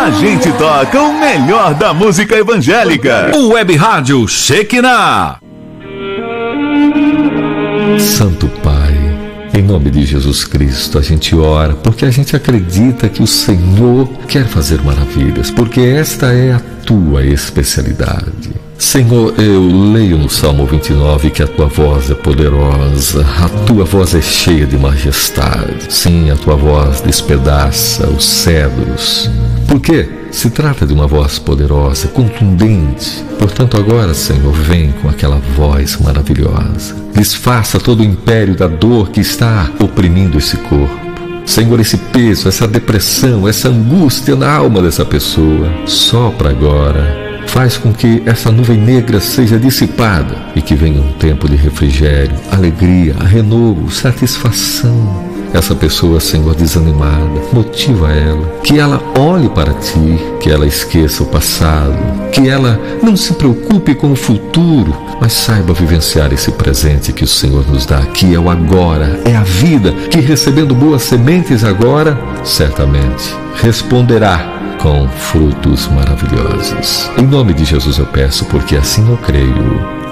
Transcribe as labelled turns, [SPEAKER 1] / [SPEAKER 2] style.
[SPEAKER 1] a gente toca o melhor da música evangélica. O Web Rádio Shekinah.
[SPEAKER 2] Santo Pai, em nome de Jesus Cristo, a gente ora porque a gente acredita que o Senhor quer fazer maravilhas, porque esta é a tua especialidade. Senhor, eu leio no Salmo 29 que a tua voz é poderosa, a tua voz é cheia de majestade. Sim, a tua voz despedaça os cedros. Por quê? Se trata de uma voz poderosa, contundente. Portanto, agora, Senhor, vem com aquela voz maravilhosa. Desfaça todo o império da dor que está oprimindo esse corpo. Senhor, esse peso, essa depressão, essa angústia na alma dessa pessoa, sopra agora. Faz com que essa nuvem negra seja dissipada e que venha um tempo de refrigério, alegria, renovo, satisfação. Essa pessoa, Senhor, desanimada, motiva ela, que ela olhe para Ti, que ela esqueça o passado, que ela não se preocupe com o futuro, mas saiba vivenciar esse presente que o Senhor nos dá, que é o agora, é a vida, que recebendo boas sementes agora, certamente responderá com frutos maravilhosos. Em nome de Jesus eu peço, porque assim eu creio.